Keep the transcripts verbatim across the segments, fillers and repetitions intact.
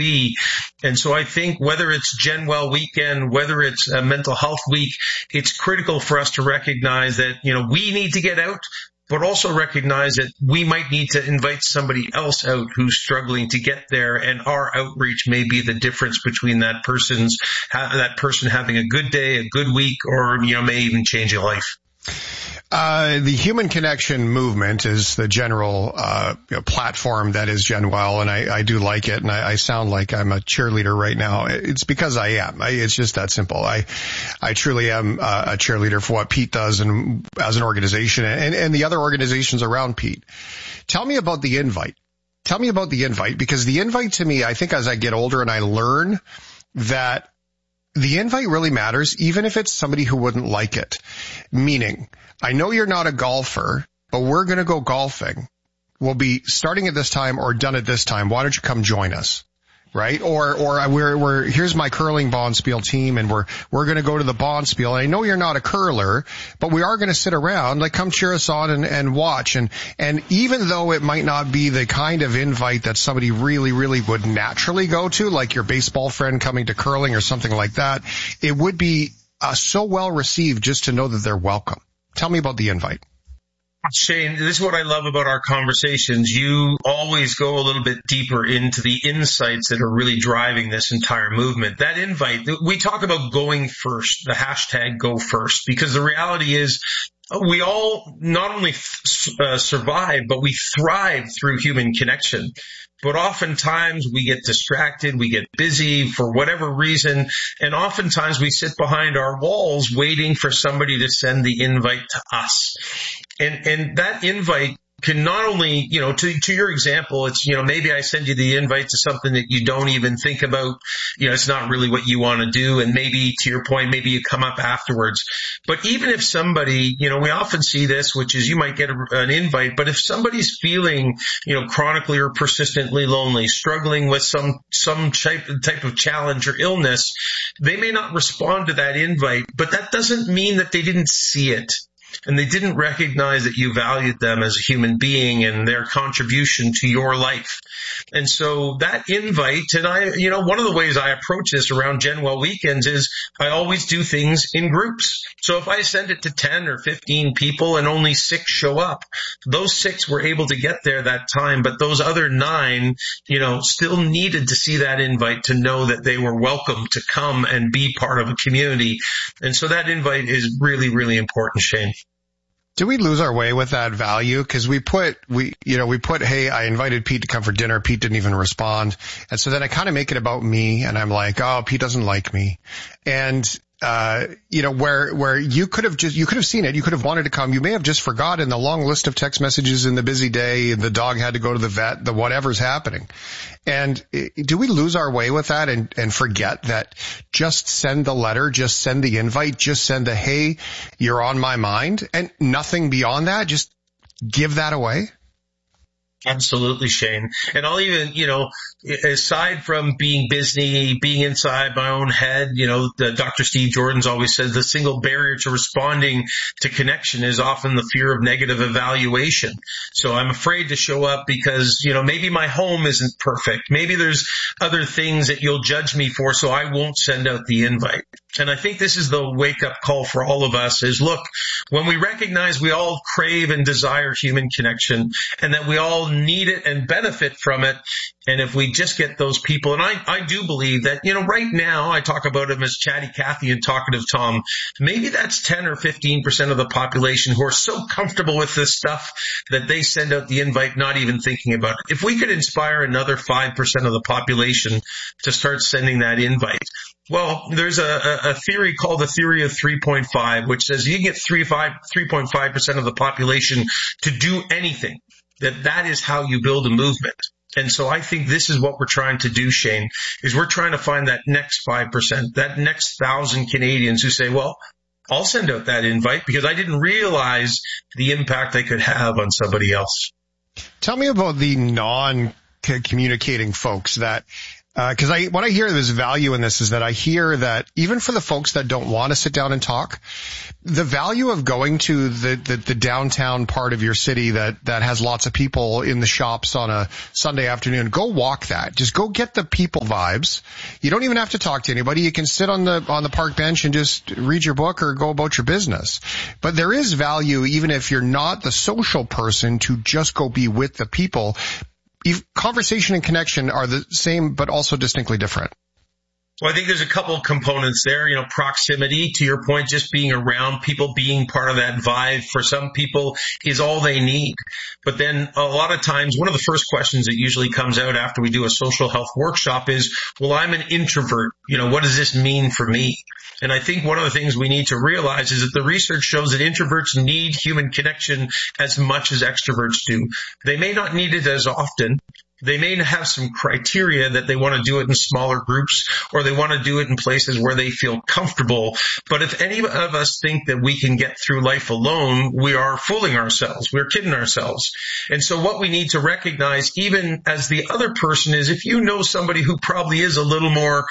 be. And so I think whether it's Gen Well weekend, whether it's a mental health week, it's critical for us to recognize that, you know, we need to get out, but also recognize that we might need to invite somebody else out who's struggling to get there, and our outreach may be the difference between that person's that person having a good day, a good week, or, you know, may even change a life. Uh, the Human Connection movement is the general uh, you know, platform that is Gen Well, and I, I do like it, and I, I sound like I'm a cheerleader right now. It's because I am. I, it's just that simple. I I truly am uh, a cheerleader for what Pete does and as an organization and, and the other organizations around Pete. Tell me about the invite. Tell me about the invite, because the invite to me, I think as I get older and I learn that the invite really matters, even if it's somebody who wouldn't like it. Meaning, I know you're not a golfer, but we're going to go golfing. We'll be starting at this time or done at this time. Why don't you come join us? Right? Or, or we're, we're, here's my curling bonspiel team, and we're, we're going to go to the bonspiel. And I know you're not a curler, but we are going to sit around, like come cheer us on and, and watch. And, and even though it might not be the kind of invite that somebody really, really would naturally go to, like your baseball friend coming to curling or something like that, it would be uh, so well received just to know that they're welcome. Tell me about the invite. Shane, this is what I love about our conversations. You always go a little bit deeper into the insights that are really driving this entire movement. That invite, we talk about going first, the hashtag go first, because the reality is we all not only uh, survive, but we thrive through human connection. But oftentimes we get distracted, we get busy for whatever reason, and oftentimes we sit behind our walls waiting for somebody to send the invite to us. And, and that invite can not only, you know, to, to your example, it's, you know, maybe I send you the invite to something that you don't even think about, you know, it's not really what you want to do. And maybe to your point, maybe you come up afterwards. But even if somebody, you know, we often see this, which is you might get a, an invite, but if somebody's feeling, you know, chronically or persistently lonely, struggling with some, some type, type of challenge or illness, they may not respond to that invite, but that doesn't mean that they didn't see it. And they didn't recognize that you valued them as a human being and their contribution to your life. And so that invite, and I, you know, one of the ways I approach this around Gen Well weekends is I always do things in groups. So if I send it to ten or fifteen people and only six show up, those six were able to get there that time, but those other nine, you know, still needed to see that invite to know that they were welcome to come and be part of a community. And so that invite is really, really important, Shane. Do we lose our way with that value? Because we put, we, you know, we put, hey, I invited Pete to come for dinner. Pete didn't even respond. And so then I kind of make it about me, and I'm like, oh, Pete doesn't like me. And, uh, you know, where, where you could have just, you could have seen it. You could have wanted to come. You may have just forgotten the long list of text messages in the busy day. The dog had to go to the vet, the whatever's happening. And do we lose our way with that and, and forget that just send the letter, just send the invite, just send the, hey, you're on my mind, and nothing beyond that? Just give that away? Absolutely, Shane. And I'll even, you know, aside from being busy, being inside my own head, you know, the Doctor Steve Jordan's always said the single barrier to responding to connection is often the fear of negative evaluation. So I'm afraid to show up because, you know, maybe my home isn't perfect. Maybe there's other things that you'll judge me for, so I won't send out the invite. And I think this is the wake-up call for all of us is, look, when we recognize we all crave and desire human connection and that we all need it and benefit from it, and if we just get those people, and I, I do believe that, you know, right now I talk about them as Chatty Cathy and Talkative Tom, maybe that's ten or fifteen percent of the population who are so comfortable with this stuff that they send out the invite not even thinking about it. If we could inspire another five percent of the population to start sending that invite, well, there's a, a theory called the theory of three point five, which says you can get three point five percent of the population to do anything. That that is how you build a movement. And so I think this is what we're trying to do, Shane, is we're trying to find that next five percent, that next thousand Canadians who say, well, I'll send out that invite because I didn't realize the impact I could have on somebody else. Tell me about the non-communicating folks that Because uh, I, what I hear there's value in this is that I hear that even for the folks that don't want to sit down and talk, the value of going to the, the, the downtown part of your city that, that has lots of people in the shops on a Sunday afternoon, go walk that. Just go get the people vibes. You don't even have to talk to anybody. You can sit on the, on the park bench and just read your book or go about your business. But there is value, even if you're not the social person, to just go be with the people. Conversation and connection are the same, but also distinctly different. Well, I think there's a couple of components there. You know, proximity, to your point, just being around people, being part of that vibe for some people is all they need. But then a lot of times, one of the first questions that usually comes out after we do a social health workshop is, well, I'm an introvert. You know, what does this mean for me? And I think one of the things we need to realize is that the research shows that introverts need human connection as much as extroverts do. They may not need it as often. They may have some criteria that they want to do it in smaller groups, or they want to do it in places where they feel comfortable. But if any of us think that we can get through life alone, we are fooling ourselves. We're kidding ourselves. And so what we need to recognize, even as the other person, is if you know somebody who probably is a little more,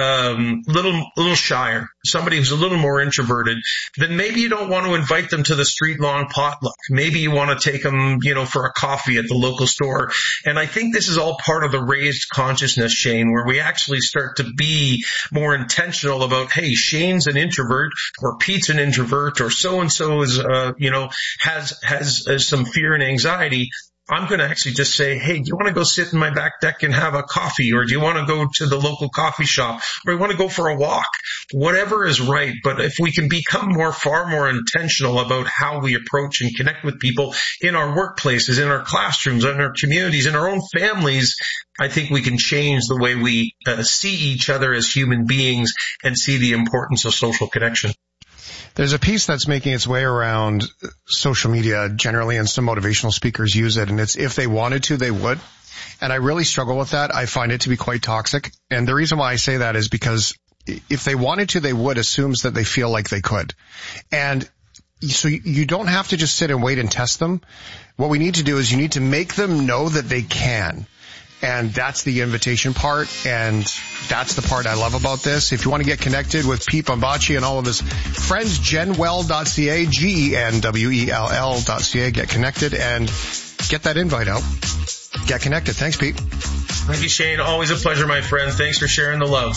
um, little, little shyer, somebody who's a little more introverted, then maybe you don't want to invite them to the street long potluck. Maybe you want to take them, you know, for a coffee at the local store. And I think this is all part of the raised consciousness, Shane, where we actually start to be more intentional about, hey, Shane's an introvert, or Pete's an introvert, or so-and-so is, uh, you know, has, has uh, some fear and anxiety. I'm going to actually just say, hey, do you want to go sit in my back deck and have a coffee? Or do you want to go to the local coffee shop? Or you want to go for a walk? Whatever is right. But if we can become more, far more intentional about how we approach and connect with people in our workplaces, in our classrooms, in our communities, in our own families, I think we can change the way we uh, see each other as human beings and see the importance of social connection. There's a piece that's making its way around social media generally, and some motivational speakers use it, and it's if they wanted to, they would. And I really struggle with that. I find it to be quite toxic. And the reason why I say that is because if they wanted to, they would assumes that they feel like they could. And so you don't have to just sit and wait and test them. What we need to do is you need to make them know that they can. And that's the invitation part, and that's the part I love about this. If you want to get connected with Pete Bambachi and all of his friends, genwell dot c a, G E N W E L L dot C A, get connected and get that invite out. Get connected. Thanks, Pete. Thank you, Shane. Always a pleasure, my friend. Thanks for sharing the love.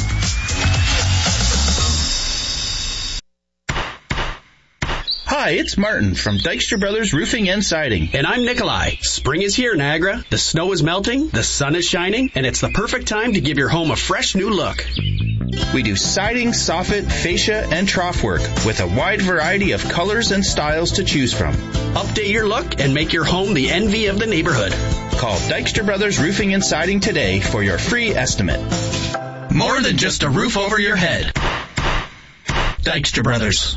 Hi, it's Martin from Dykstra Brothers Roofing and Siding. And I'm Nikolai. Spring is here, Niagara. The snow is melting, the sun is shining, and it's the perfect time to give your home a fresh new look. We do siding, soffit, fascia, and trough work with a wide variety of colors and styles to choose from. Update your look and make your home the envy of the neighborhood. Call Dykstra Brothers Roofing and Siding today for your free estimate. More than just a roof over your head. Dykstra Brothers.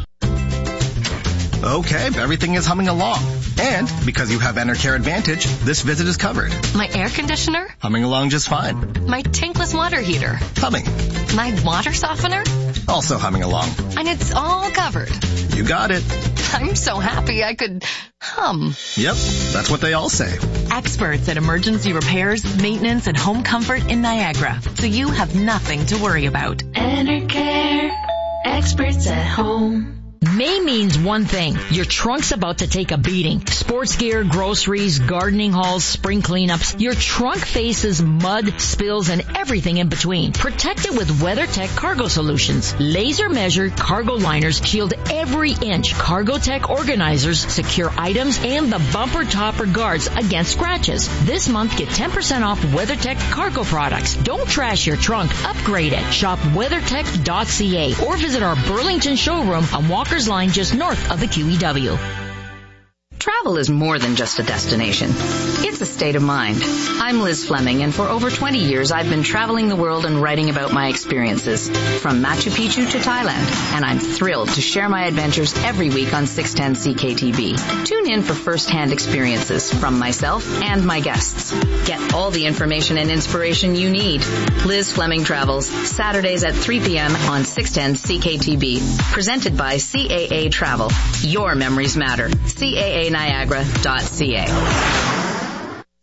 Okay, everything is humming along. And because you have Enercare Advantage, this visit is covered. My air conditioner? Humming along just fine. My tankless water heater? Humming. My water softener? Also humming along. And it's all covered. You got it. I'm so happy I could hum. Yep, that's what they all say. Experts at emergency repairs, maintenance, and home comfort in Niagara. So you have nothing to worry about. Enercare. Experts at home. May means one thing. Your trunk's about to take a beating. Sports gear, groceries, gardening hauls, spring cleanups. Your trunk faces mud, spills, and everything in between. Protect it with WeatherTech Cargo Solutions. Laser measured cargo liners shield every inch. CargoTech organizers secure items and the bumper topper guards against scratches. This month, get ten percent off WeatherTech cargo products. Don't trash your trunk. Upgrade it. Shop weathertech dot c a or visit our Burlington showroom on Walker's Line just north of the Q E W. Travel is more than just a destination. It's a state of mind. I'm Liz Fleming, and for over twenty years, I've been traveling the world and writing about my experiences, from Machu Picchu to Thailand, and I'm thrilled to share my adventures every week on six ten C K T B. Tune in for first-hand experiences from myself and my guests. Get all the information and inspiration you need. Liz Fleming Travels, Saturdays at three p.m. on six ten C K T B. Presented by C A A Travel. Your memories matter. C A A Niagara dot C A.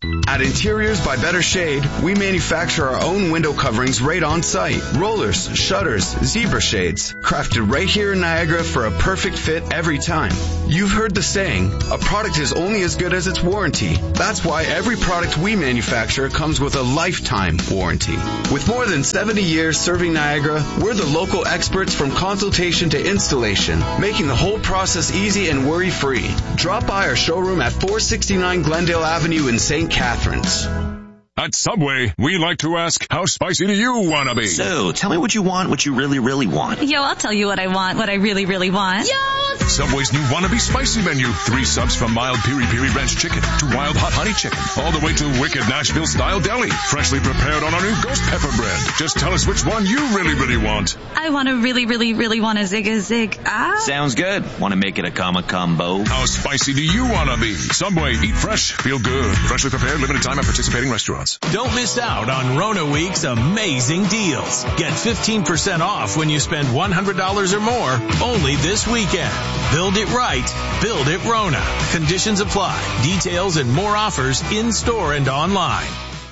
At Interiors by Better Shade, we manufacture our own window coverings right on site. Rollers, shutters, zebra shades. Crafted right here in Niagara for a perfect fit every time. You've heard the saying, a product is only as good as its warranty. That's why every product we manufacture comes with a lifetime warranty. With more than seventy years serving Niagara, we're the local experts from consultation to installation, making the whole process easy and worry-free. Drop by our showroom at four sixty-nine Glendale Avenue in Saint Catharines. At Subway, we like to ask, how spicy do you want to be? So, tell me what you want, what you really, really want. Yo, I'll tell you what I want, what I really, really want. Yo! Subway's new Wannabe Spicy menu. Three subs from mild piri-piri ranch chicken to wild hot honey chicken, all the way to wicked Nashville-style deli, freshly prepared on our new ghost pepper bread. Just tell us which one you really, really want. I want to really, really, really want a zig a zig. Ah. Sounds good. Want to make it a comma combo? How spicy do you want to be? Subway, eat fresh, feel good. Freshly prepared, limited time at participating restaurants. Don't miss out on Rona Week's amazing deals. Get fifteen percent off when you spend one hundred dollars or more only this weekend. Build it right. Build it Rona. Conditions apply. Details and more offers in store and online.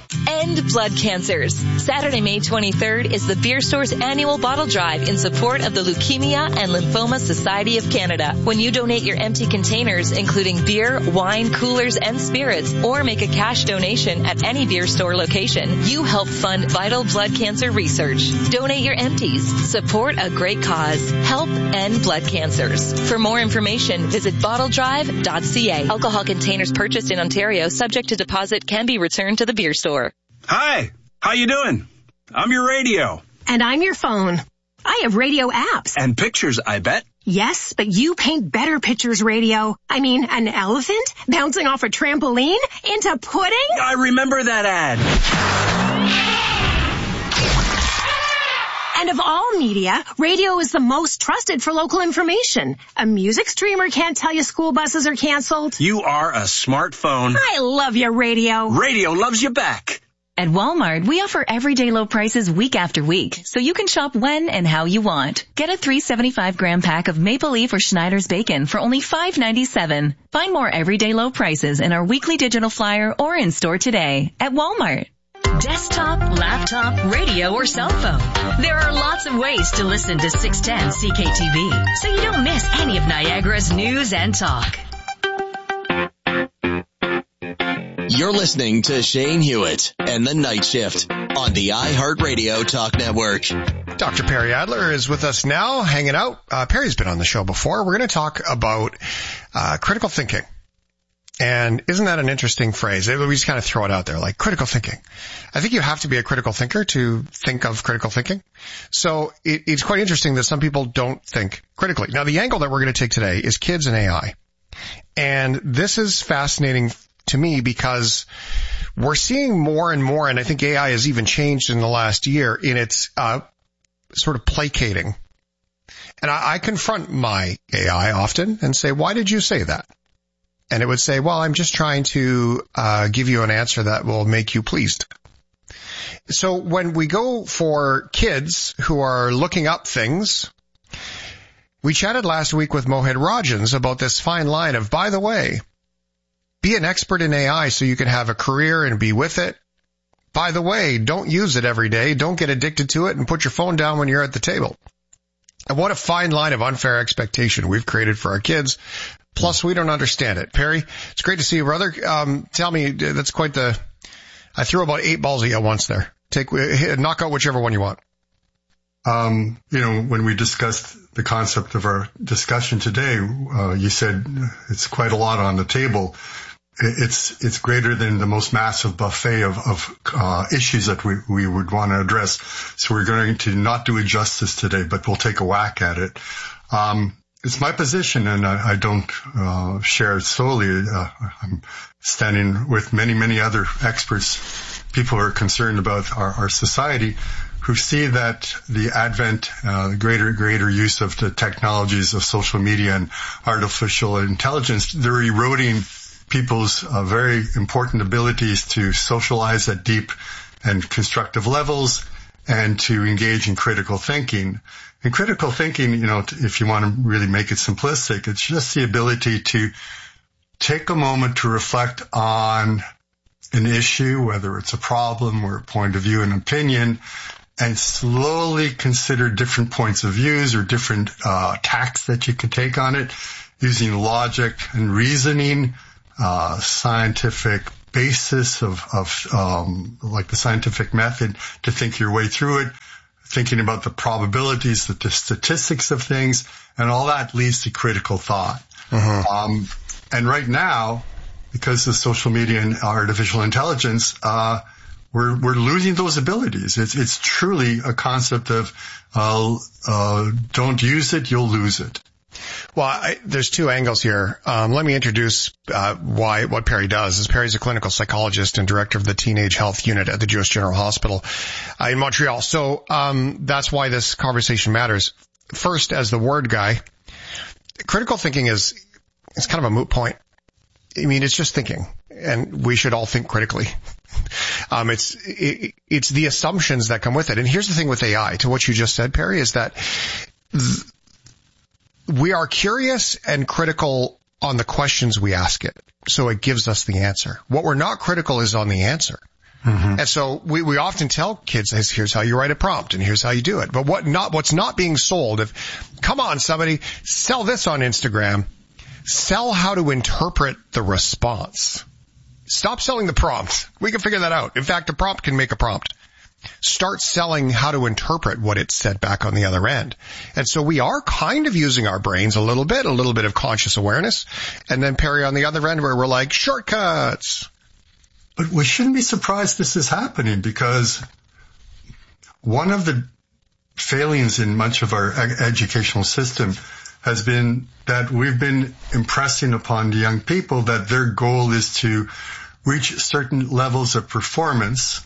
End blood cancers. Saturday, May twenty-third is the Beer Store's annual bottle drive in support of the Leukemia and Lymphoma Society of Canada. When you donate your empty containers, including beer, wine, coolers, and spirits, or make a cash donation at any Beer Store location, you help fund vital blood cancer research. Donate your empties. Support a great cause. Help end blood cancers. For more information, visit bottle drive dot c a. Alcohol containers purchased in Ontario, subject to deposit, can be returned to the Beer Store. Hi, how you doing? I'm your radio. And I'm your phone. I have radio apps. And pictures, I bet. Yes, but you paint better pictures, radio. I mean, an elephant bouncing off a trampoline into pudding? I remember that ad. And of all media, radio is the most trusted for local information. A music streamer can't tell you school buses are canceled. You are a smartphone. I love your radio. Radio loves you back. At Walmart, we offer everyday low prices week after week, so you can shop when and how you want. Get a three seventy-five gram pack of Maple Leaf or Schneider's bacon for only five ninety-seven. Find more everyday low prices in our weekly digital flyer or in store today at Walmart. Desktop, laptop, radio, or cell phone. There are lots of ways to listen to six ten C K T V, so you don't miss any of Niagara's news and talk. You're listening to Shane Hewitt and the Night Shift on the iHeartRadio Talk Network. Doctor Perry Adler is with us now, hanging out. Uh, Perry's been on the show before. We're going to talk about uh, critical thinking. And isn't that an interesting phrase? We just kind of throw it out there, like critical thinking. I think you have to be a critical thinker to think of critical thinking. So it, it's quite interesting that some people don't think critically. Now, the angle that we're going to take today is kids and A I. And this is fascinating to me because we're seeing more and more, and I think A I has even changed in the last year in its uh sort of placating. And I, I confront my A I often and say, why did you say that? And it would say, well, I'm just trying to uh give you an answer that will make you pleased. So when we go for kids who are looking up things, we chatted last week with Mohit Rajans about this fine line of, by the way, be an expert in A I so you can have a career and be with it. By the way, don't use it every day. Don't get addicted to it and put your phone down when you're at the table. And what a fine line of unfair expectation we've created for our kids. Plus, we don't understand it. Perry, it's great to see you, brother. Um, tell me, that's quite the, I threw about eight balls at you once there. Take, knock out whichever one you want. Um, you know, when we discussed the concept of our discussion today, uh, you said it's quite a lot on the table. It's, it's greater than the most massive buffet of, of, uh, issues that we, we would want to address. So we're going to not do it justice today, but we'll take a whack at it. Um, it's my position, and I, I don't, uh, share it solely. Uh, I'm standing with many, many other experts, people who are concerned about our, our society, who see that the advent, uh, greater, greater use of the technologies of social media and artificial intelligence, they're eroding people's uh, very important abilities to socialize at deep and constructive levels and to engage in critical thinking. And critical thinking, you know, if you want to really make it simplistic, it's just the ability to take a moment to reflect on an issue, whether it's a problem or a point of view and opinion, and slowly consider different points of views or different uh, tacks that you could take on it, using logic and reasoning, uh, scientific basis of, of um, like the scientific method to think your way through it, thinking about the probabilities, the, the statistics of things, and all that leads to critical thought. Mm-hmm. Um, and right now, because of social media and artificial intelligence, uh, we're, we're losing those abilities. It's, it's truly a concept of, uh, uh, don't use it, you'll lose it. Well, I, there's two angles here. Um, let me introduce uh, why what Perry does. Is Perry's a clinical psychologist and director of the Teenage Health Unit at the Jewish General Hospital uh, in Montreal. So um, that's why this conversation matters. First, as the word guy, critical thinking is it's kind of a moot point. I mean, it's just thinking, and we should all think critically. Um, it's it, it's the assumptions that come with it. And here's the thing with A I, to what you just said, Perry, is that th- we are curious and critical on the questions we ask it, so it gives us the answer. What we're not critical is on the answer. Mm-hmm. And so we, we often tell kids, here's how you write a prompt and here's how you do it. But what not, what's not being sold, if, come on, somebody, sell this on Instagram, sell how to interpret the response. Stop selling the prompt. We can figure that out. In fact, a prompt can make a prompt. Start selling how to interpret what it said back on the other end. And so we are kind of using our brains a little bit, a little bit of conscious awareness. And then Perry on the other end where we're like, shortcuts. But we shouldn't be surprised this is happening, because one of the failings in much of our ed- educational system has been that we've been impressing upon the young people that their goal is to reach certain levels of performance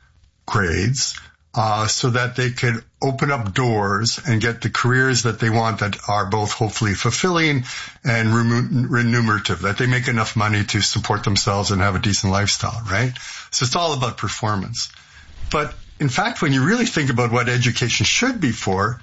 grades, uh, so that they could open up doors and get the careers that they want that are both hopefully fulfilling and remu- remunerative, that they make enough money to support themselves and have a decent lifestyle, right? So it's all about performance. But in fact, when you really think about what education should be for,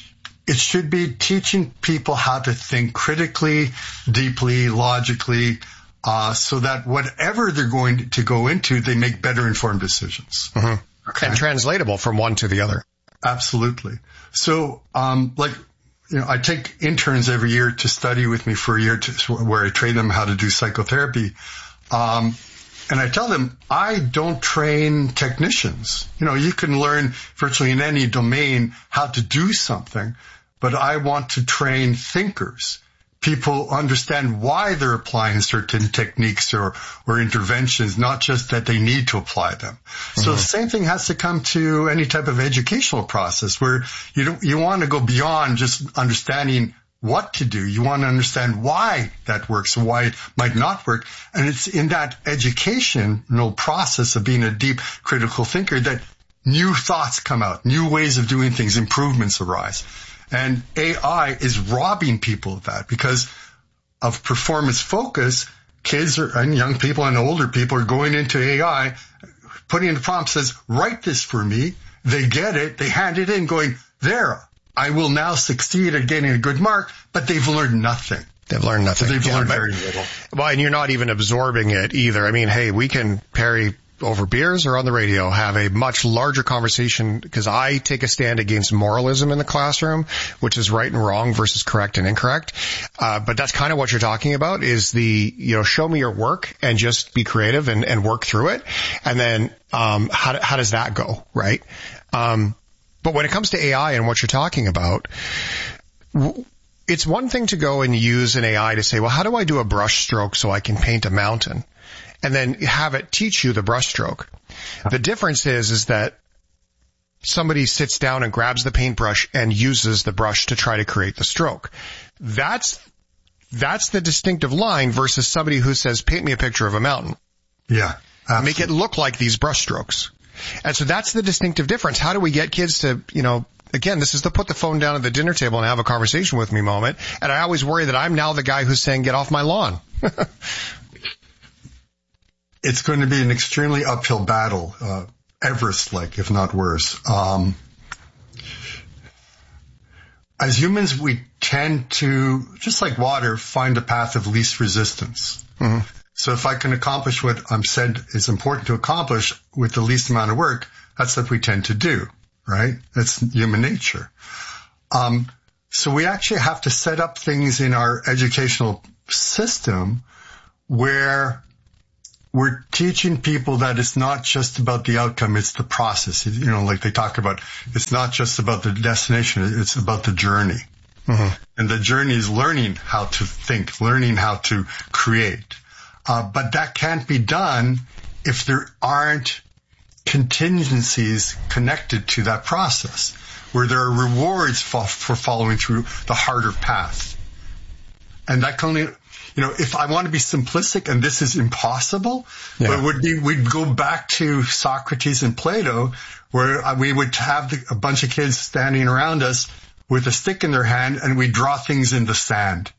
it should be teaching people how to think critically, deeply, logically, Uh, so that whatever they're going to go into, they make better informed decisions. Mm-hmm. Okay. And translatable from one to the other. Absolutely. So, um, like, you know, I take interns every year to study with me for a year to, where I train them how to do psychotherapy. Um, and I tell them, I don't train technicians. You know, you can learn virtually in any domain how to do something, but I want to train thinkers. People understand why they're applying certain techniques or, or interventions, not just that they need to apply them. Mm-hmm. So the same thing has to come to any type of educational process where you don't, you want to go beyond just understanding what to do. You want to understand why that works and why it might not work. And it's in that educational process of being a deep critical thinker that new thoughts come out, new ways of doing things, improvements arise. And A I is robbing people of that because of performance focus. Kids are, and young people and older people are going into A I, putting in the prompt says, write this for me. They get it. They hand it in going, there, I will now succeed at getting a good mark, but they've learned nothing. They've learned nothing. They've yeah, learned but, very little. Well, and you're not even absorbing it either. I mean, hey, we can, Perry, over beers or on the radio, have a much larger conversation, because I take a stand against moralism in the classroom, which is right and wrong versus correct and incorrect. Uh, but that's kind of what you're talking about, is the, you know, show me your work and just be creative and, and work through it. And then, um, how, how does that go? Right. Um, but when it comes to A I and what you're talking about, it's one thing to go and use an A I to say, well, how do I do a brush stroke so I can paint a mountain? And then have it teach you the brushstroke. The difference is, is that somebody sits down and grabs the paintbrush and uses the brush to try to create the stroke. That's, that's the distinctive line versus somebody who says, paint me a picture of a mountain. Yeah. Absolutely. Make it look like these brushstrokes. And so that's the distinctive difference. How do we get kids to, you know, again, this is the put the phone down at the dinner table and have a conversation with me moment. And I always worry that I'm now the guy who's saying, get off my lawn. It's going to be an extremely uphill battle, uh, Everest-like, if not worse. Um, as humans, we tend to, just like water, find a path of least resistance. Mm-hmm. So if I can accomplish what I'm said is important to accomplish with the least amount of work, that's what we tend to do, right? That's human nature. Um, so we actually have to set up things in our educational system where we're teaching people that it's not just about the outcome, it's the process. You know, like they talk about, it's not just about the destination, it's about the journey. Mm-hmm. And the journey is learning how to think, learning how to create. Uh, but that can't be done if there aren't contingencies connected to that process, where there are rewards for, for following through the harder path. And that can only, you know, if I want to be simplistic, and this is impossible, yeah. but it would be, we'd go back to Socrates and Plato, where we would have the, a bunch of kids standing around us with a stick in their hand, and we'd draw things in the sand.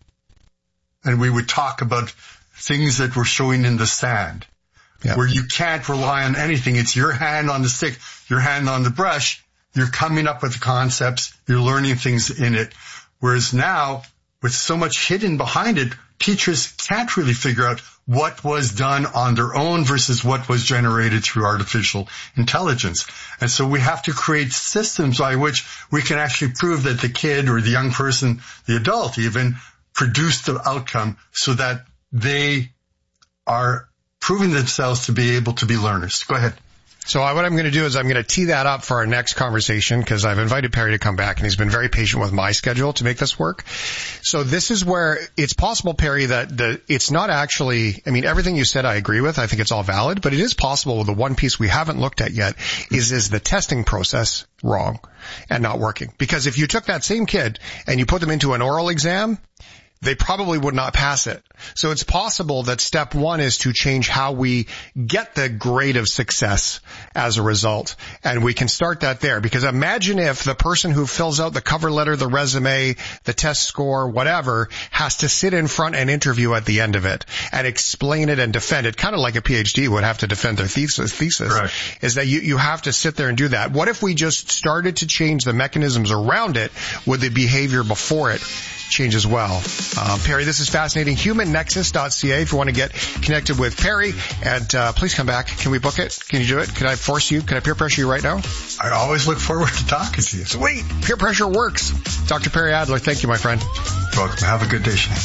And we would talk about things that we're showing in the sand, yeah. where you can't rely on anything. It's your hand on the stick, your hand on the brush. You're coming up with the concepts. You're learning things in it. Whereas now, with so much hidden behind it, teachers can't really figure out what was done on their own versus what was generated through artificial intelligence. And so we have to create systems by which we can actually prove that the kid or the young person, the adult even, produced the outcome so that they are proving themselves to be able to be learners. Go ahead. So what I'm going to do is I'm going to tee that up for our next conversation, because I've invited Perry to come back, and he's been very patient with my schedule to make this work. So this is where it's possible, Perry, that the, it's not actually, I mean, everything you said I agree with. I think it's all valid, but it is possible the one piece we haven't looked at yet is, is the testing process wrong and not working? Because if you took that same kid and you put them into an oral exam, they probably would not pass it. So it's possible that step one is to change how we get the grade of success as a result. And we can start that there, because imagine if the person who fills out the cover letter, the resume, the test score, whatever, has to sit in front and interview at the end of it and explain it and defend it, kind of like a PhD would have to defend their thesis, thesis right. is that you, you have to sit there and do that. What if we just started to change the mechanisms around it with the behavior before it change as well? Um, Perry, this is fascinating. human nexus dot c a if you want to get connected with Perry. And uh, please come back. Can we book it? Can you do it? Can I force you? Can I peer pressure you right now? I always look forward to talking to you. Sweet. Peer pressure works. Doctor Perry Adler, thank you, my friend. You're welcome. Have a good day, Shane.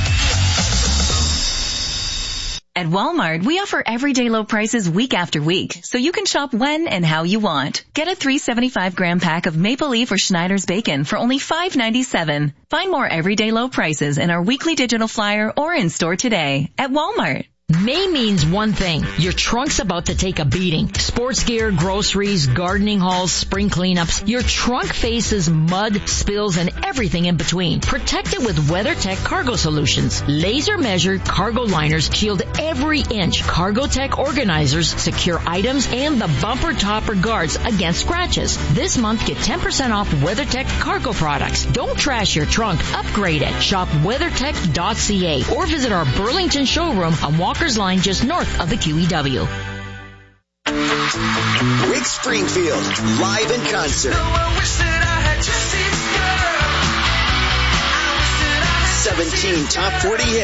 At Walmart, we offer everyday low prices week after week, so you can shop when and how you want. Get a three seventy-five gram pack of Maple Leaf or Schneider's Bacon for only five ninety-seven. Find more everyday low prices in our weekly digital flyer or in store today at Walmart. May means one thing. Your trunk's about to take a beating. Sports gear, groceries, gardening hauls, spring cleanups. Your trunk faces mud, spills, and everything in between. Protect it with WeatherTech Cargo Solutions. Laser measured cargo liners shield every inch. CargoTech organizers secure items and the bumper topper guards against scratches. This month, get ten percent off WeatherTech cargo products. Don't trash your trunk. Upgrade it. Shop weathertech dot c a or visit our Burlington showroom on Walker Line just north of the Q E W. Rick Springfield, live in concert. seventeen top forty hits.